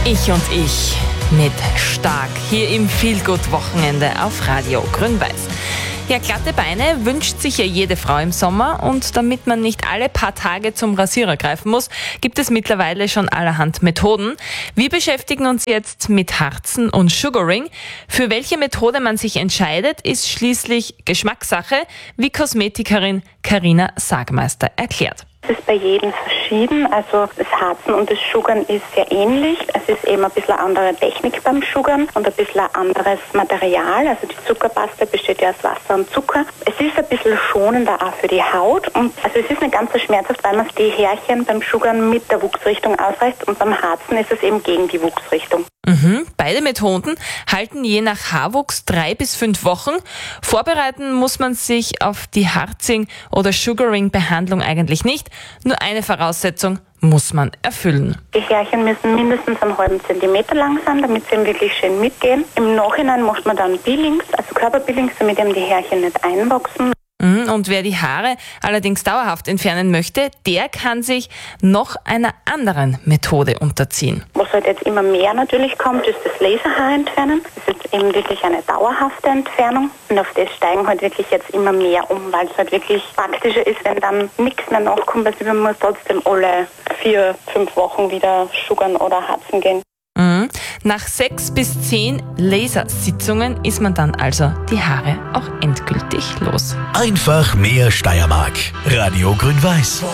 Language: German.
Ich und ich mit Stark hier im Feelgood-Wochenende auf Radio Grün-Weiß. Ja, glatte Beine wünscht sich ja jede Frau im Sommer und damit man nicht alle paar Tage zum Rasierer greifen muss, gibt es mittlerweile schon allerhand Methoden. Wir beschäftigen uns jetzt mit Harzen und Sugaring. Für welche Methode man sich entscheidet, ist schließlich Geschmackssache, wie Kosmetikerin Carina Sagmeister erklärt. Es ist bei jedem verschieden, also das Harzen und das Sugern ist sehr ähnlich. Es ist eben ein bisschen eine andere Technik beim Sugern und ein bisschen ein anderes Material. Also die Zuckerpaste besteht ja aus Wasser und Zucker. Es ist ein bisschen schonender auch für die Haut und also es ist nicht ganz so schmerzhaft, weil man die Härchen beim Sugern mit der Wuchsrichtung ausreißt und beim Harzen ist es eben gegen die Wuchsrichtung. Beide Methoden halten je nach Haarwuchs 3 bis 5 Wochen. Vorbereiten muss man sich auf die Harzing- oder Sugaring-Behandlung eigentlich nicht. Nur eine Voraussetzung muss man erfüllen. Die Härchen müssen mindestens einen halben Zentimeter lang sein, damit sie eben wirklich schön mitgehen. Im Nachhinein macht man dann Peelings, also Körperpeelings, damit eben die Härchen nicht einwachsen. Und wer die Haare allerdings dauerhaft entfernen möchte, der kann sich noch einer anderen Methode unterziehen. Was halt jetzt immer mehr natürlich kommt, ist das Laserhaar entfernen. Das ist eben wirklich eine dauerhafte Entfernung. Und auf das steigen halt wirklich jetzt immer mehr um, weil es halt wirklich praktischer ist, wenn dann nichts mehr nachkommt. Also man muss trotzdem alle 4-5 Wochen wieder sugern oder harzen gehen. Nach 6 bis 10 Lasersitzungen ist man dann also die Haare auch endgültig los. Einfach mehr Steiermark. Radio Grün-Weiß.